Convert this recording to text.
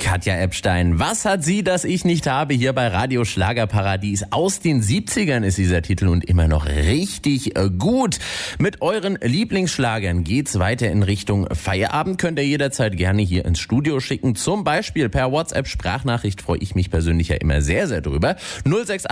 Katja Epstein. Was hat sie, das ich nicht habe, hier bei Radio Schlagerparadies? Aus den 70ern ist dieser Titel und immer noch richtig gut. Mit euren Lieblingsschlagern geht's weiter in Richtung Feierabend. Könnt ihr jederzeit gerne hier ins Studio schicken. Zum Beispiel per WhatsApp-Sprachnachricht, freue ich mich persönlich ja immer sehr, sehr drüber. 068